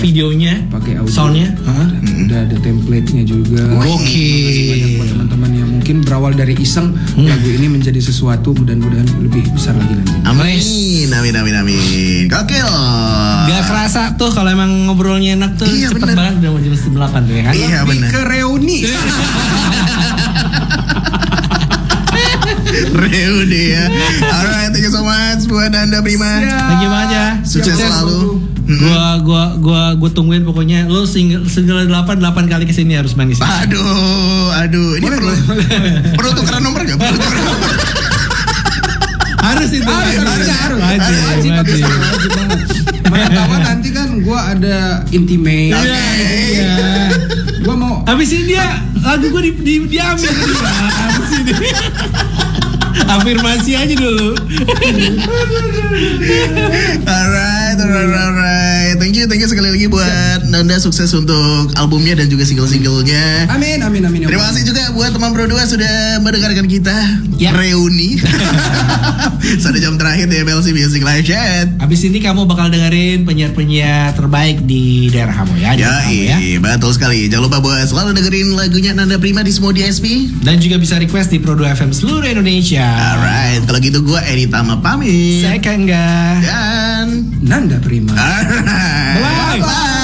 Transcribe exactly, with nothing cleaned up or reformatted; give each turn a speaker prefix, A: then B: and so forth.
A: videonya,
B: pakai audio,
A: soundnya,
B: hmm. udah ada template-nya juga.
A: Oke.
B: Banyak buat teman-teman yang mungkin berawal dari iseng, hmm. lagu ini menjadi sesuatu mudah-mudahan lebih besar lagi nanti.
C: Amin, amin, amin, amin. Gokil.
A: Gak kerasa tuh kalau emang ngobrolnya enak tuh,
C: iya,
A: cepet
C: bener.
A: banget udah mau jam delapan tuh ya kan?
C: Iya benar.
B: Ke reuni.
C: Reuni ya. Alright, thank you so much buat Nanda Prima.
A: Thank you banget ya.
C: Sukses selalu.
A: Gua gua gua gua tungguin pokoknya lo single single delapan delapan kali kesini harus main di sini.
C: Aduh, aduh, ini
B: boleh,
C: perlu
B: boleh.
C: perlu tukeran nomor nggak? Perlu tukeran nomor.
A: Harus itu.
B: Harus, harus, harus, harus,
A: Wajib,
B: wajib,
A: wajib.
B: wajib banget. Mana tahu nanti kan gue ada intimate.
A: Iya, iya.
B: Gue mau.
A: Habis ini dia lagu gue di, di, diambil dia. Habis ini. Afirmasi aja dulu.
C: Alright, alright, alright. Thank you, thank you sekali lagi buat Nanda, sukses untuk albumnya dan juga single-singlenya.
B: Amin, amin, amin.
C: Terima kasih juga buat teman Pro dua sudah mendengarkan kita
A: Ya.
C: reuni. Sudah jam terakhir di M L C Music Live Chat.
A: Habis ini kamu bakal dengerin penyiar-penyiar terbaik di daerah kamu ya.
C: Ya,
A: kamu, ya.
C: iya, betul sekali. Jangan lupa buat selalu dengerin lagunya Nanda Prima di semua D S P.
A: Dan juga bisa request di Pro dua F M seluruh Indonesia.
C: Alright, kalau gitu gue Edi Tama pamit.
A: Saya Kangga.
C: Dan
B: Nanda Prima.
C: alright.
A: Bye.
C: Bye.